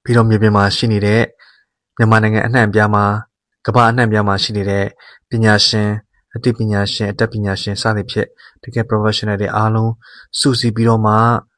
ပြီးတော့မြေပြင်မှာရှိနေတဲ့မြန်မာနိုင်ငံအနှံ့အပြားမှာကမ္ဘာအနှံ့အပြားမှာရှိနေတဲ့ပညာရှင်အသိပညာရှင်အတတ်ပညာရှင်စသဖြင့်တကယ် professional တွေအားလုံးစုစည်းပြီးတော့မှ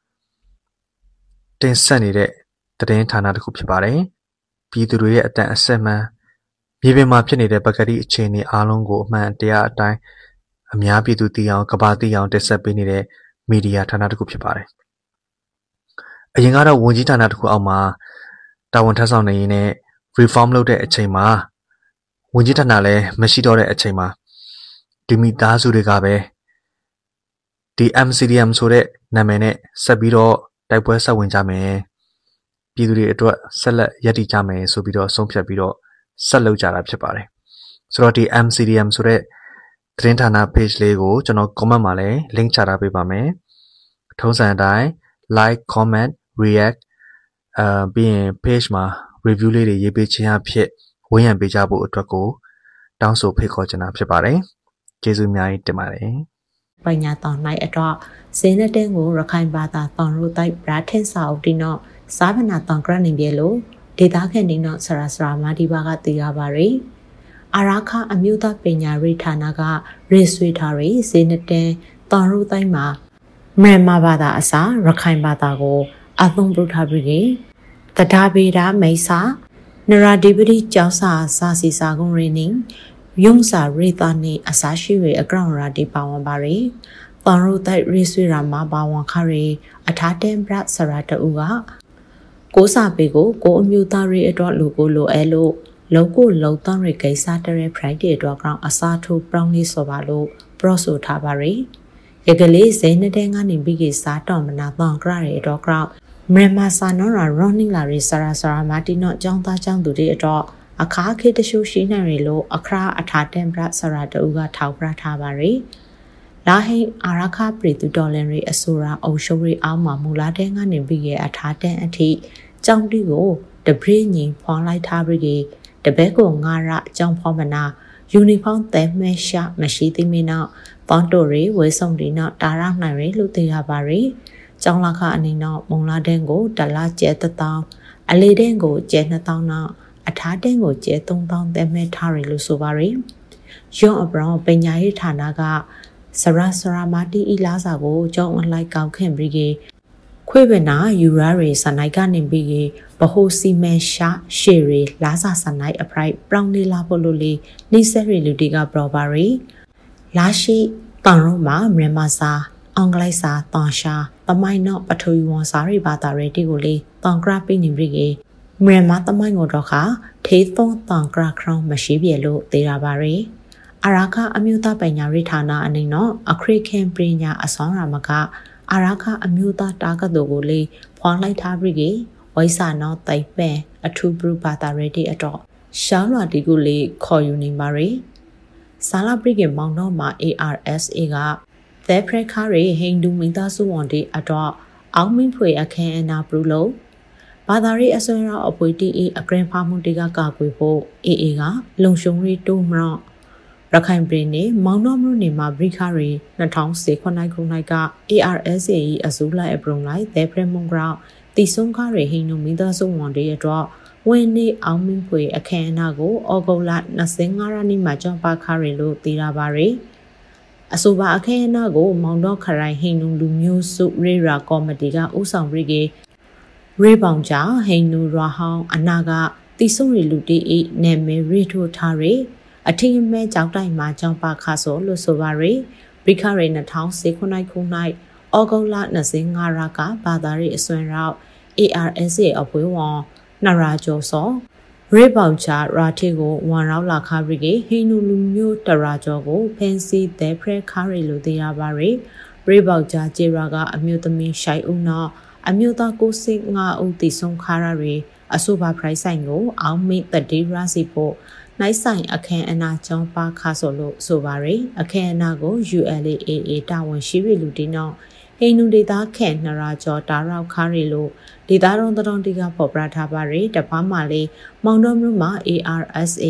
တင်ဆက်နေတဲ့သတင်းဌာနတစ်ခုဖြစ်ပါတယ်ပြည်သူတွေရဲ့အတန်အဆက်မှန်မြေပြင်မှာဖြစ်နေတဲ့ပကတိအခြေအနေအားလုံးကိုအမှန်တရားအတိုင်းအများပြည်သူသိအောင်ကမ္ဘာသိအောင်တင်ဆက်ပေးနေတဲ့မီဒီယာဌာနတစ်ခုဖြစ်ပါတယ်အရင်ကတော့ဝန်ကြီးဌာနတစ်ခုအောက်မှာတာဝန်ထမ်းဆောင်နေရင်းနဲ့ reform လုပ်တဲ့အချိန်မှာဝန်ကြီးဌာနလည်းမရှိတော့တဲ့အချိန်မှာဒီမိသားစုတွေကပဲဒီ MCDM ဆိုတဲ့နာမည်နဲ့ဆက်ပြီးတော့တိုက်ပွဲဆက်ဝင်ကြမယ်ပြည်သူတွေအတွက်ဆက်လက်ရည်တည်ကြမယ်ဆိုပြီးတော့ဆုံးဖြတ်ပြီးတော့ဆက်လုပ်ကြတာဖြစ်ပါတယ်ဆိုတော့ဒီ MCDM ဆိုတဲ့သတင်းဌာန page လေးကိုကျွန်တော် comment မှာလည်း link ချထားပေးပါမယ်ထုံးစံအတိုင်း like comment react ပြီးရင် page မှာ review လေးတွေရေးပေးခြင်းအဖြစ်ဝန်းရံပေးကြဖို့အတွက်ကိုတောင်းဆိုဖိတ်ခေါ်ချင်တာဖြစ်ပါတယ်ကျေးဇူးအများကြီးတင်ပါတယ်ပညာတော်၌အတော့ဇင်းတဲ့ကိုရခိုင်ဘာသာတောင်လို့တိုက်ဗရာထင်စာအုပ်တီနော်စားဗနာတောင်ကရနေပြေလို့ဒေတာခန့်နေနော်ဆရာမာဒီဘာကသိရပါရီအာရခအမျိုးသားပညာရေးဌာနကရေဆွေထားရီဇင်းတဲ့တောင်လို့တိုက်မှာမြန်မာဘာသာအစားရခိုင်ဘာသာကိုအသုံးပြုထားပြီးတဒါဗေဒမိတ်စာနရာဒီပတိကျောင်းစာစာစီစာကုန်းရင်းနေယုံစာရေတာနေအစားရှိရအကောင်ရာဒီပါဝန်ပါရီတောင်ရုတ်တိုက်ရေဆွေရာမှာပါဝန်ခရီအထာတန်ပရဆရာတူကကိုစာပေကိုကိုအမျိုးသားရေးအတွက်လူကိုလိုအဲလို့လုံကိုလုံတောင်းရကိစ္စတရဲ Friday အတွက်ကောင်အစားထိုးပြောင်းလေးဆိုပါလို့ပရော့ဆိုထားပါရီရကလေးဇိနေတဲ့ကနေပြီးကစားတော်မနာတောင်းကြရတဲ့အတွက်ကောင်မြန်မာစာနော်ရာ running လာရီဆရာမာတီနော့ကျောင်းသားကျောင်းသူတွေအတွက်အခါခေတ္တရှုရှိနိုင်ရလို့အခရာအထာတန်ပရဆရာတူကထောက်ပြထားပါရီလာဟိအာရခပရိတူတော်လန်ရီအဆိုရာအုံရှုံးရီအောင်းမှာမူလာတဲ့ကနေပြီးရဲ့အထာတန်အထိကျောင်းတီကိုတပရိညင်ဖွာလိုက်ထားပြီးတဘဲကိုငါရကျောင်းဖောမနာယူနီဖောင်းသဲမဲရှာမရှိသိမင်းနောက်ပေါန်တိုရီဝဲဆုံဒီနောက်တာရနိုင်ရီလို့သိရပါရီကျောင်းလာခအနေနဲ့မုံလာတဲ့ကိုတလားကျဲ1000အလေးတဲ့ကိုကျဲ2000နောက်အထာတဲ့ကိုကျဲ3000သဲမဲထားရီလို့ဆိုပါရီရွန်အဘရောင်ပညာရေးဌာနကဆရာမာတီအီလာစာကိုကျောင်းအလိုက်ကောက်ခင်ပြီးခွေးပနာယူရာရီစနိုင်ကနေပြီးဘဟိုစီမန်ရှာရှေရီလာစာစနိုင်အပရိုက်ပရောင်နေလာဖို့လို့လေနေဆက်ရီလူတီကပရောပါရီလာရှိတောင်ရုံမှာမြန်မာစာအင်္ဂလိပ်စာတောင်ရှာတမိုင်းတော့ပထဝီဝန်စာရိဘာသာရီတီကိုလေတောင်ကရပိနေပြီးမြန်မာတမိုင်းကိုတော့ခထေးသွန်းတောင်ကရခေါင်းမရှိပြေလို့သေးတာပါရီအာရခအမျိုးသားပညာရေးဌာနအနေနဲ့အခရိခင်ပညာအဆောင်ရမကအာရခအမျိုးသားတာကတို့ကိုလေဖွာလိုက်ထားပြီးဝိစာနောတိုင်ပန်အထူးပရဘာသာရီတီအတော့ရှောင်းလာတီကိုလေခေါ်ယူနေပါရီဆာလာပရိကမောင်တော့မှာ ARSA ကသဲဖရက်ခါရီဟိန္ဒူမိသားစုဝန်တွေအတော့အောင်မင်းဖွေအခမ်းအနားပြုလို့ဘာသာရေးအစွမ်းရောက်အပွေတီအဂရန်ဖာမှုတီကကာကွယ်ဖို့ AA ကလုံရှုံရီတိုးမရော့ရခိုင်ပြည်နယ်မောင်နှမနေမှာဗရိခရီ2019ခုနှစ်က ARSA အစိုးလိုက်အပရုံလိုက်သဲဖရမုံဂရောတီဆုံခရီဟိန္ဒူမိသားစုဝန်တွေအတော့ဝင်နေအောင်မင်းဖွေအခမ်းအနားကိုဩဂုတ်လ25ရက်နေ့မှာကျင်းပခရီလို့သိရပါရီအဆိုပါအခမ်းအနားကိုမောင်တော့ခရိုင်ဟိန္ဒူလူမျိုးစုရေရာကော်မတီကဦးဆောင်ပြီးရေပေါင်ကြောင့်ဟိန္ဒူရဟောင်းအနာကတီဆုံရီလူတီဤနာမည်ရေထိုထားရီအထင်မဲ့ကြောက်တိုင်မှာကျောင်းပါခါဆိုလို့ဆိုပါရီဘိခရီ2019ခုနှစ်ဩဂုတ်လ25ရကဘာသာရေးအစွမ်းရောက် ARSA အဖွဲ့ဝန်နရာကျော်စောရေပေါင်ချရာတီကိုဝန်ရောက်လာခါပြီးဟိန္ဒူလူမျိုးတရာကျော်ကိုဖန်စီတဲ့ဖရက်ခါရီလို့သိရပါရီရေပေါင်ချကျေရာကအမျိုးသမီးရှိုင်ဦးနော်အမျိုးသား95ဦးတည်ဆုံခါရီအဆိုပါပရိုက်ဆိုင်ကိုအောင်မိတတိရာစီဖို့နိုင်ဆိုင်အခမ်းအနားကျောင်းပါခါဆိုလို့ဆိုပါရီအခမ်းအနားကို ULAA တာဝန်ရှိပြီလူတီနော်ဟိန္ဒူဒေသခန့်နရာကျော်တာရောက်ခါရီလို့ဒေသတော်တော်တီကပေါ်ပြထားပါရီတပားမှလေးမောင်တော်မြို့မှာ ARSA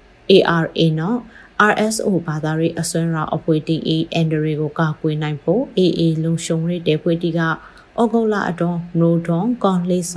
ARA နော် RSO ဘာသာရေးအစွမ်းရောက်အဖွဲ့တီအန်ဒရီကိုကာကွယ်နိုင်ဖို့ AA လုံရှုံရေးတဲဖွဲ့တီကဩဂုတ်လအတွင်းနိုဒွန်ကွန်လေး